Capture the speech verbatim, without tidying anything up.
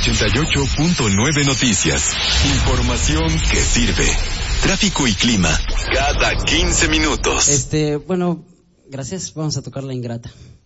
ochenta y ocho punto nueve Noticias. Información que sirve. Tráfico y clima cada quince minutos. Este, bueno, gracias. Vamos a tocar la ingrata.